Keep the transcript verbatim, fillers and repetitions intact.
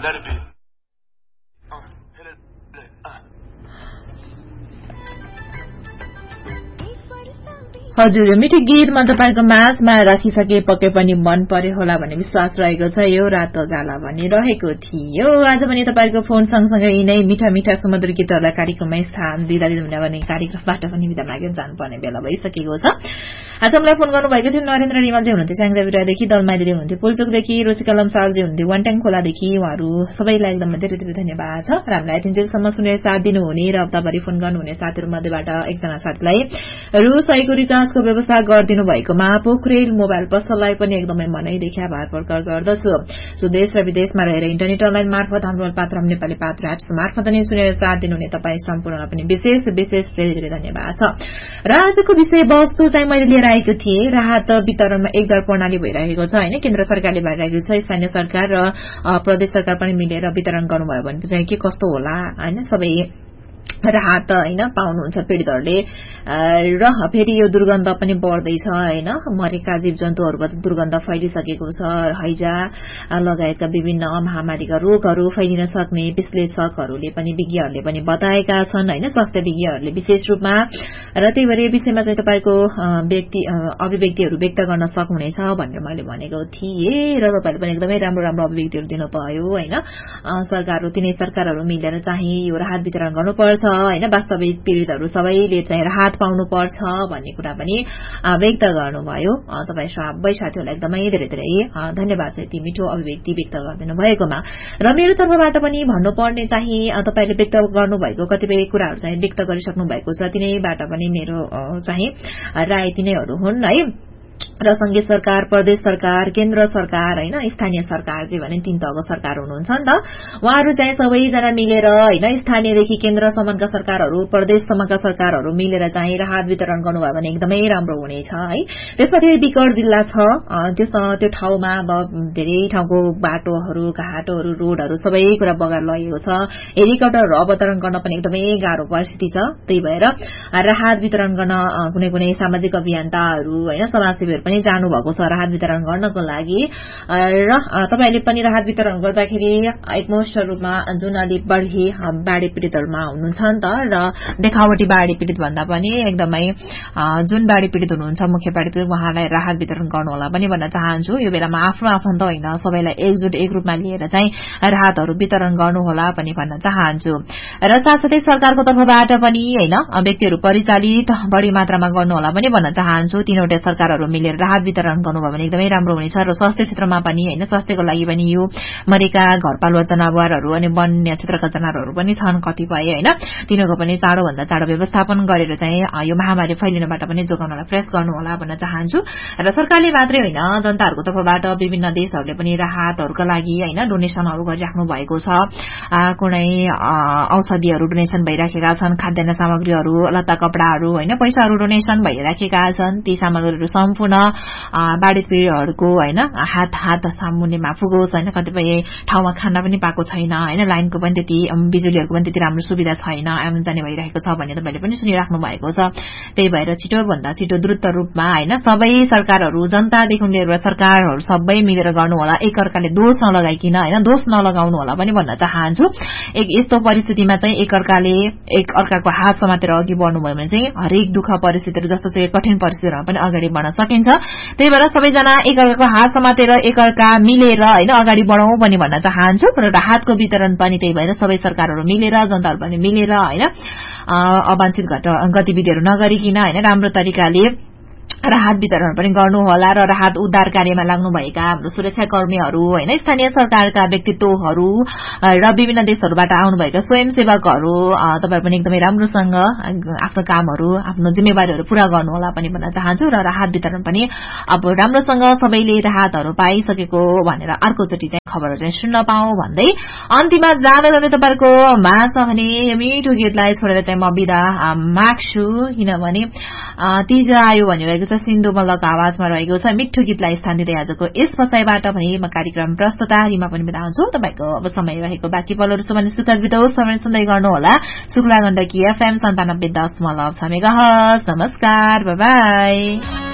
Let it be. हजुर मिठो गीतमा तपाईको माझमा राखिसके पक्कै पनि मन पर्यो होला भन्ने विश्वास रहेको छ। यो रातो गाला भन्ने रहेको थियो। आज पनि तपाईको फोन सँगसँगै नै मिठा मिठा सुमधुर गीतहरूलाई कार्यक्रममा स्थान दिँदा दिँदा भने कार्यक्रमबाट पनि बिदा मागेर जानुपर्ने बेला भइसकेको छ। आज हामीलाई फोन गर्नुभएको थियो नरेन्द्र रिमालजी हुनुहुन्थ्यो स्याङजाबिरादेखि, दलमाइली हुनुहुन्थ्यो पुल्चोकदेखि, रोसिका लम्सालजी हुनुहुन्थ्यो वानट्याङ खोलादेखि। उहाँहरू सबैलाई एकदम धेरै धेरै धन्यवाद छ र हामीलाई तिनजेलसम्म सुनेर साथ दिनुहुने र हप्ताभरि फोन गर्नुहुने साथीहरूमध्येबाट एकजना साथीलाई रु सयको रिचार्जको व्यवस्था गरिदिनु भएकोमा पोखरेल मोबाइल पसललाई पनि एकदमै मनैदेखि आभार प्रकट गर्दछु। सो देश र विदेशमा रहेर इन्टरनेट अनलाइन मार्फत हाम्रो पात्र नेपाली पात्र एप्स मार्फत नै सुनेर साथ दिनुहुने तपाईँ सम्पूर्णलाई पनि विशेष विशेष धेरै धेरै धन्यवाद छ। र आजको विषयवस्तु चाहिँ मैले लिएर आएको थिएँ, राहत वितरणमा एक दर प्रणाली भइरहेको छ हैन। केन्द्र सरकारले भइरहेको छ, स्थानीय सरकार र प्रदेश सरकार पनि मिलेर वितरण गर्नुभयो भने चाहिँ के कस्तो होला हैन, सबै राहत हैन पाउनुहुन्छ पीडितहरूले। र फेरि यो दुर्गन्ध पनि बढ्दैछ हैन, मरेका जीवजन्तुहरूबाट दुर्गन्ध फैलिसकेको छ। हैजा लगायतका विभिन्न महामारीका रोगहरू फैलिन सक्ने विश्लेषकहरूले पनि विज्ञहरूले पनि बताएका छन् हैन, स्वास्थ्य विज्ञहरूले विशेष रूपमा। र त्यही भएर यो विषयमा चाहिँ तपाईको व्यक्ति अभिव्यक्तिहरू व्यक्त गर्न सक्नुहुनेछ भनेर मैले भनेको थिएँ र तपाईले पनि एकदमै राम्रो राम्रो अभिव्यक्तिहरू दिनुभयो हैन। सरकारहरू तिनै सरकारहरू मिलेर चाहिँ यो राहत वितरण गर्नुपर्छ हैन, वास्तविक पीडितहरू सबैले चाहिँ राहत पाउनुपर्छ भन्ने कुरा पनि व्यक्त गर्नुभयो। तपाई सबै साथीहरूलाई एकदमै धेरै धेरै धन्यवाद छ यति मिठो अभिव्यक्ति व्यक्त गरिदिनु भएकोमा। र मेरो तर्फबाट पनि भन्नुपर्ने चाहिँ तपाईले व्यक्त गर्नुभएको कतिपय कुराहरू चाहिँ व्यक्त गरिसक्नु भएको छ, तिनैबाट पनि मेरो चाहिँ राय तिनैहरू हुन् है। र संघीय सरकार, प्रदेश सरकार, केन्द्र सरकार हैन, स्थानीय सरकार चाहिँ भने तीन तहको सरकार हुनुहुन्छ नि त। उहाँहरू चाहिँ सबैजना मिलेर हैन, स्थानीयदेखि केन्द्रसम्मका सरकारहरू, प्रदेशसम्मका सरकारहरू मिलेर चाहिँ राहत वितरण गर्नुभयो भने एकदमै राम्रो हुनेछ है। त्यसमा फेरि विकट जिल्ला छ, त्यो त्यो ठाउँमा अब धेरै ठाउँको बाटोहरू, घाटोहरू, रोडहरू सबै कुरा बगाएर लगेको छ। हेलिकप्टरहरू अवतरण गर्न पनि एकदमै गाह्रो परिस्थिति छ। त्यही भएर राहत वितरण गर्न कुनै कुनै सामाजिक अभियन्ताहरू हैन, समाजसेवीहरू पनि जानु भएको छ राहत वितरण गर्नको लागि। र तपाईहरुले पनि राहत वितरण गर्दाखेरि एकमुष्ट रूपमा जुन अलि बढी बाढी पीडितहरुमा हुनुहुन्छ नि त, र देखावटी बाढी पीडित भन्दा पनि एकदमै जुन बाढी पीडित हुनुहुन्छ मुख्य बाढी पीडित उहाँलाई राहत वितरण गर्नु होला पनि भन्न चाहन्छु। यो बेलामा आफ्नो आफन्त होइन सबैलाई एकजुट एक रूपमा लिएर चाहिँ राहतहरु वितरण गर्नु होला पनि भन्न चाहन्छु। र साथसाथै सरकारको तर्फबाट पनि हैन व्यक्तिहरु परिचालित बढी मात्रामा गर्नु होला पनि भन्न चाहन्छु। तीनवटा सरकारहरु मिलेर राहत वितरण गर्नुभयो भने एकदमै राम्रो हुनेछ। र स्वास्थ्य क्षेत्रमा पनि हैन, स्वास्थ्यको लागि पनि यो मरेका घरपालुवा जनावरहरू अनि वन्य क्षेत्रका जनावरहरू पनि छन् कतिपय हैन, तिनीहरूको पनि चाँडो भन्दा चाँडो व्यवस्थापन गरेर चाहिँ यो महामारी फैलिनबाट पनि जोगाउनलाई प्रयास गर्नु होला भन्न चाहन्छु। र सरकारले मात्रै होइन, जनताहरूको तर्फबाट विभिन्न देशहरूले पनि राहतहरूका लागि हैन डोनेसनहरू गरिराख्नु भएको छ। कुनै औषधिहरू डोनेसन भइराखेका छन्, खाद्यान्न सामग्रीहरू, लत्ता कपडाहरू हैन, पैसाहरू डोनेसन भइराखेका छन्। ती सामग्रीहरू सम्पूर्ण बाढी पीडितहरूको हैन हात हात सामुन्नेमा पुगोस् हैन। कतिपय ठाउँमा खाना पनि पाएको छैन हैन, लाइनको पनि त्यति, बिजुलीहरूको पनि त्यति राम्रो सुविधा छैन, आउन जाने भइरहेको छ भन्ने तपाईले पनि सुनिराख्नु भएको छ। त्यही भएर छिटो भन्दा छिटो द्रुत रूपमा हैन सबै सरकारहरू, जनतादेखि लिएर सरकारहरू सबै मिलेर गर्नु होला। एक अर्काले दोष नलगाइकिन हैन, दोष नलगाउनु होला पनि भन्न चाहन्छु। एक यस्तो परिस्थितिमा चाहिँ एक अर्काले एक अर्काको हात समातेर अघि बढ्नुभयो भने चाहिँ हरेक दुःख परिस्थितिहरू जस्तो सुकै कठिन परिस्थितिहरूमा पनि अगाडि बढ्न सकिन्छ। त्यही भएर सबैजना एक अर्काको हात समातेर एक अर्का मिलेर हैन अगाडि बढाउँ पनि भन्न चाहन्छु। र राहतको वितरण पनि त्यही भएर सबै सरकारहरू मिलेर, जनताहरू पनि मिलेर हैन अवांछित गतिविधिहरू नगरिकिन हैन राम्रो तरिकाले राहत वितरण पनि गर्नु होला। र राहत उद्धार कार्यमा लाग्नुभएका हाम्रो सुरक्षाकर्मीहरू हैन, स्थानीय सरकारका व्यक्तित्वहरू र विभिन्न देशहरूबाट आउनुभएका स्वयंसेवकहरू तपाईहरु पनि एकदमै राम्रोसँग आफ्नो कामहरू, आफ्नो जिम्मेवारीहरू पूरा गर्नु होला पनि भन्न चाहन्छु। र राहत वितरण पनि अब राम्रोसँग सबैले राहतहरू पाइसकेको भनेर अर्कोचोटि चाहिँ खबरहरू चाहिँ सुन्न पाऊँ भन्दै अन्तिममा जाँदा जाँदै तपाईहरुको माझ भने मिठो गीतलाई छोडेर चाहिँ म बिदा माग्छु, किनभने तीज आयो भनिरहेको छ सिन्धु मल्लको आवाजमा रहेको छ मिठो गीतलाई स्थान दिँदै आजको यस बसाइबाट भने म कार्यक्रम प्रस्तुता रिमा पनि बिदा हुन्छु। तपाईको अब समय रहेको बाँकी पलहरू छ भने सुखद बिताओस्, समय सुन्दै गर्नु होला शुक्ला गण्डकी एफएम सन्तानब्बे दशमलव छ मेगाहर्ज। नमस्कार, बाई बाई।